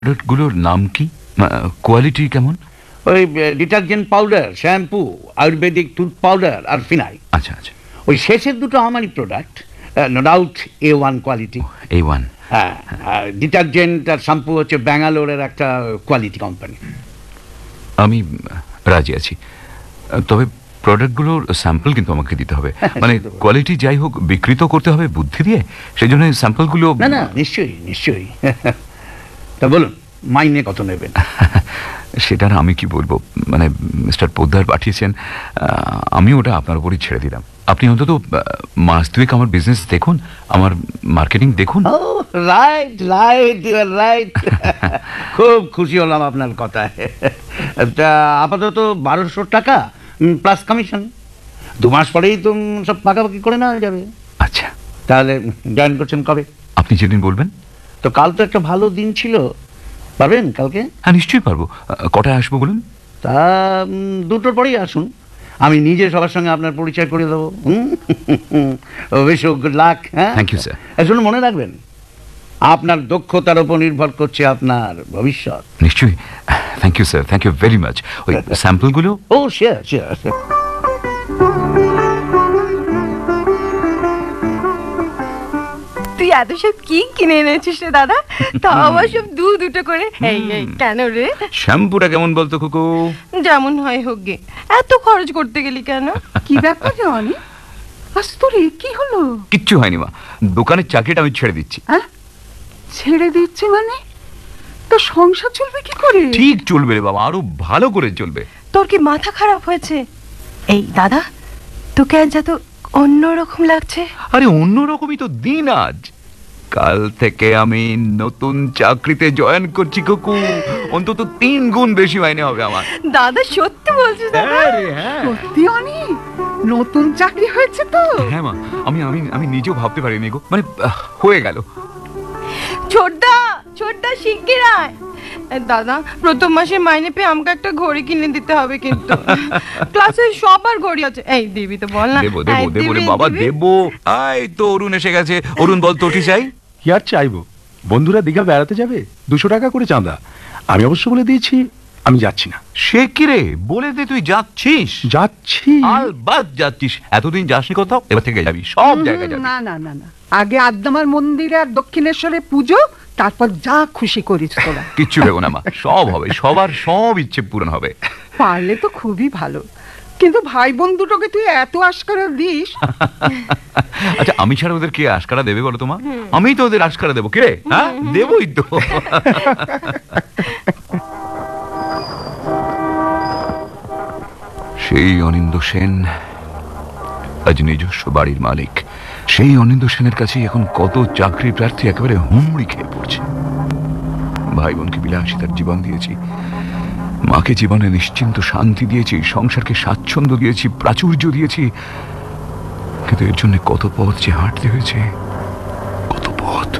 প্রোডাক্টগুলোর নাম কি, কোয়ালিটি কেমন? ওই detergent powder, shampoo, Ayurvedic tooth powder আর ফিনাইল। আচ্ছা আচ্ছা, ওই শেষের দুটো আমারই product, no doubt A1 quality. A1। হ্যাঁ, ডিটারজেন্ট আর শ্যাম্পু হচ্ছে ব্যাঙ্গালোরের একটা কোয়ালিটি কোম্পানি। আমি রাজি আছি, তবে প্রোডাক্টগুলোর স্যাম্পল কিন্তু আমাকে দিতে হবে। মানে কোয়ালিটি যাই হোক, বিকৃত করতে হবে বুদ্ধি দিয়ে, সেই জন্য স্যাম্পলগুলো। না না, নিশ্চয়ই নিশ্চয়ই। তা বলুন, মাইনে কত নেবেন? সেটা আমি কি বলবো, মানে মিস্টার পোদ্দার পাঠিয়েছেন, আমি ওটা আপনার উপরই ছেড়ে দিলাম। আপনি অন্তত মাস দুয়েক আমার বিজনেস দেখুন, আমার মার্কেটিং দেখুন। Right right, you R right. খুব খুশি হলাম আপনার কথায়। তা আপাতত 1200 টাকা প্লাস কমিশন। 2 মাস পরেই তো সব পাকাপাকি করে নেওয়া যাবে। আচ্ছা, তাহলে জয়েন করছেন কবে? আপনি যেদিন বলবেন। তো কাল তো একটা ভালো দিন ছিল, পারবেন কালকে? হ্যাঁ, নিশ্চয়ই পারবো। কটায় আসবো বলুন? তা 2টোর পরেই আসুন, আমি নিজে সবার সঙ্গে আপনার পরিচয় করে দেবো। বেশ, গুড লাক। হ্যাঁ, থ্যাংক ইউ স্যার। শুনুন, মনে রাখবেন, আপনার দক্ষতার উপর নির্ভর করছে আপনার ভবিষ্যৎ। নিশ্চয়ই। Thank you sir, thank you very much. ওই স্যাম্পলগুলো। ও শিওর শিওর। তুই এত সব কি কিনে এনেছিস রে দাদা? তা আবার সব দুটো করে। এই কেন রে? শ্যাম্পুটা কেমন বলতো কুকু? যেমন হয় হোক গে, এত খরচ করতে গেলি কেন? কি ব্যাপার রে অনি? আজ তোর কি হলো? কিচ্ছু হয়নি মা, দোকানের চাকরিটা আমি ছেড়ে দিচ্ছি। হ্যাঁ, ছেড়ে দিচ্ছি মানে? তো সংসার চলবে কি করে? ঠিক চলবে রে বাবা, আরো ভালো করে চলবে। তোর কি মাথা খারাপ হয়েছে? এই দাদা, তোকে আজ এত অন্যরকম লাগছে। আরে অন্যরকমই তো দিন আজ। কাল থেকে আমি নতুন চাকরিতে জয়েন করছি কুকু, অন্তত 3 গুণ বেশি মাইনে হবে আমার। দাদা সত্যি বলছিস দাদা? সত্যি অনি? নতুন চাকরি হয়েছে তো? হ্যাঁ মা, আমি আমি আমি নিজেও ভাবতে পারিনি গো, মানে হয়ে গেল। ছোটদা ছোটদা শিগগির আয়। দাদা, প্রথম মাসে মাইনে পেয়ে আমাকে একটা ঘড়ি কিনে দিতে হবে কিন্তু। ক্লাসে সবার ঘড়ি আছে। এই দিবি তো বল না? দেবো দেবো দেবো রে বাবা, দেবো। আয় তো অরুণ এসে গেছে। অরুণ বল, তোর কি চাই? কি আর চাইবো, বন্ধুরা দীঘা বেড়াতে যাবে, 200 টাকা করে চাঁদা। আমি অবশ্য বলে দিয়েছি আমি যাচ্ছি না। সে কি রে, বলে দে তুই যাচ্ছিস। যাচ্ছি। আলবাত যাচ্ছিস, এতদিন যাসনি কোথাও, এবার থেকে যাবি, সব জায়গায় যাবি। না না না না, আগে আদ্দামার মন্দিরে আর দক্ষিণেশ্বরে পুজো, তারপর যা খুশি করিস তোরা। কিচ্ছু ভেবো না মা, সব হবে, সবার সব ইচ্ছে পূরণ হবে। পারলে তো খুবই ভালো, কিন্তু ভাই বোন দুটোকে তুই এত আশকারা দিস। আচ্ছা, আমি ছাড়া ওদের কে আশকারা দেবে বলো তোমা? আমি তো ওদের আশকারা দেবো। কিরে, হ্যাঁ দেবই তো। সেই অনিন্দ সেন আজ নিজস্ব বাড়ির মালিক। সেই অনিন্দ সেনের কাছে এখন কত চাকরি প্রার্থী একেবারে হুমড়ি খেয়ে পড়ছে। ভাই বোনকে বিলাসিতার জীবন দিয়েছি, মাকে জীবনে নিশ্চিন্ত শান্তি দিয়েছি, সংসারকে স্বাচ্ছন্দ্য দিয়েছি, প্রাচুর্য দিয়েছি, কিন্তু এর জন্য কত পথ যে হাঁটতে হয়েছে, কত পথ।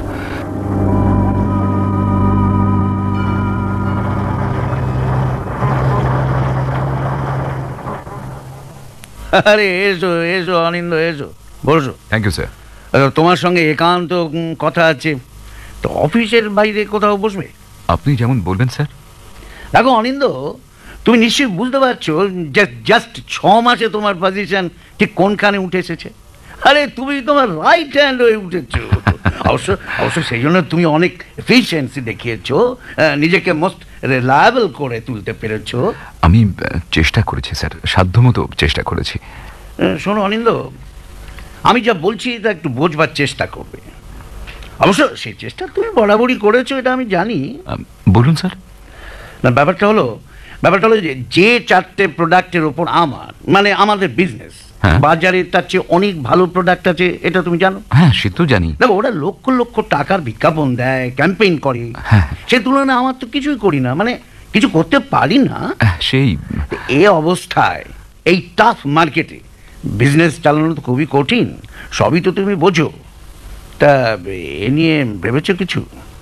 আরে এসো এসো অনিন্দ, এসো, বসো। Thank you sir. তোমার সঙ্গে একান্ত কথা আছে, তো অফিসের বাইরে কোথাও বসবে? আপনি যেমন বলবেন স্যার। দেখো অনিন্দ, তুমি নিশ্চয়ই বুঝতে পারছো জাস্ট 6 মাসে তোমার পজিশন ঠিক কোনখানে উঠে এসেছে। আরে তুমি তোমার রাইট হ্যান্ড হয়ে উঠেছো। অবশ্য অবশ্য সেই জন্য তুমি অনেক এফিসিয়েন্সি দেখিয়েছো, নিজেকে মোস্ট রিলায়েবল করে তুলতে পেরেছো। আমি চেষ্টা করেছি স্যার, সাধ্যমতো চেষ্টা করেছি। শোনো অনিন্দ, আমি যা বলছি তা একটু বোঝবার চেষ্টা করবে। অবশ্য সেই চেষ্টা তুমি বরাবরই করেছো, এটা আমি জানি। বলুন স্যার। না, ব্যাপারটা হলো যে 4টে প্রোডাক্টের ওপর মানে আমাদের বিজনেস, বাজারে তার চেয়ে অনেক ভালো প্রোডাক্ট আছে, এটা তুমি জানো? হ্যাঁ, সে তো জানি। দেখো, ওরা লক্ষ লক্ষ টাকার বিজ্ঞাপন দেয়, ক্যাম্পেইন করে। সে তুলনায় আমার তো কিছুই করি না, মানে কিছু করতে পারি না। সেই এই অবস্থায় এই টাফ মার্কেটে বিজনেস চালানো তো খুবই কঠিন, সবই তো তুমি বোঝো। তা এ নিয়ে ভেবেছো কিছু?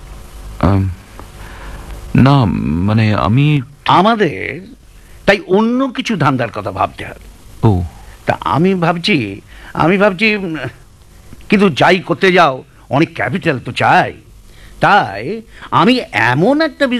না, মানে আমাদের তাই অন্য কিছু ধান্দার কথা ভাবতে হবে। ও, তা আমি ভাবছি কিন্তু যাই করতে যাও অনেক ক্যাপিটাল তো চাই। তাই আমি এমন একটা